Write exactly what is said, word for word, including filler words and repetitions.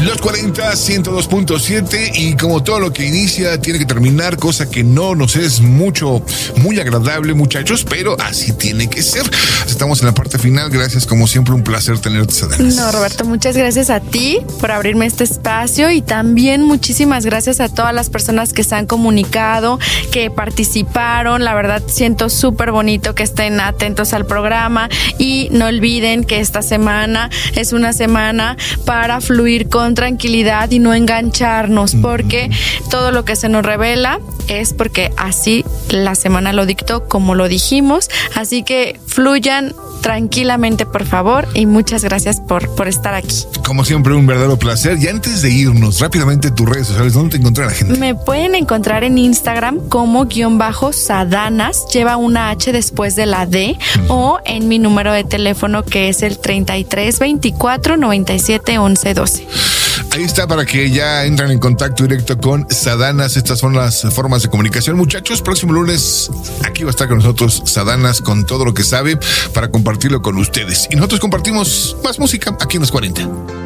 Los cuarenta, ciento dos punto siete, y como todo lo que inicia tiene que terminar, cosa que no nos es mucho, muy agradable, muchachos, pero así tiene que ser. Estamos en la parte final. Gracias, como siempre, un placer tenerte, Sadanas. No, Roberto, muchas gracias a ti por abrirme este espacio, y también muchísimas gracias a todas las personas que se han comunicado, que participaron. La verdad, siento súper bonito que estén atentos al programa, y no olviden que esta semana es una semana para fluir con tranquilidad y no engancharnos, porque todo lo que se nos revela es porque así la semana lo dictó, como lo dijimos. Así que fluyan tranquilamente, por favor, y muchas gracias por, por estar aquí. Como siempre, un verdadero placer. Y antes de irnos, rápidamente, tus redes sociales, ¿dónde te encuentra la gente? Me pueden encontrar en Instagram como guión bajo Sadanas, lleva una H después de la D, mm. o en mi número de teléfono, que es el treinta y tres, veinticuatro, noventa y siete, once, doce. Ahí está, para que ya entren en contacto directo con Sadanas. Estas son las formas de comunicación, muchachos. Próximo lunes aquí va a estar con nosotros Sadanas con todo lo que sabe para compartirlo con ustedes. Y nosotros compartimos más música aquí en los cuarenta.